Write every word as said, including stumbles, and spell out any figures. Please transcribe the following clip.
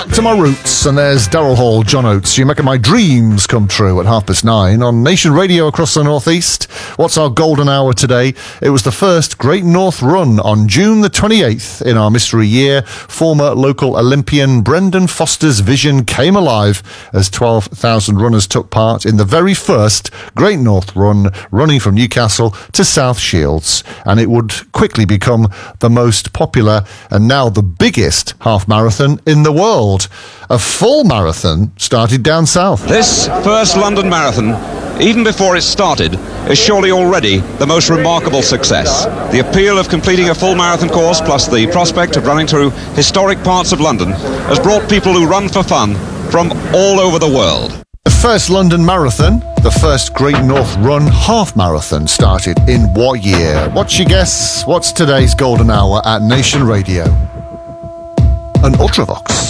Back to my roots, and there's Daryl Hall, John Oates. You're making my dreams come true at half past nine on Nation Radio across the northeast. What's our golden hour today? It was the first Great North Run on June the twenty-eighth in our mystery year. Former local Olympian Brendan Foster's vision came alive as twelve thousand runners took part in the very first Great North Run, running from Newcastle to South Shields, and it would quickly become the most popular and now the biggest half marathon in the world. A full marathon started down south. This first London Marathon, even before it started, is surely already the most remarkable success. The appeal of completing a full marathon course, plus the prospect of running through historic parts of London, has brought people who run for fun from all over the world. The first London Marathon, the first Great North Run half marathon, started in what year? What's your guess? What's today's golden hour at Nation Radio? An Ultravox.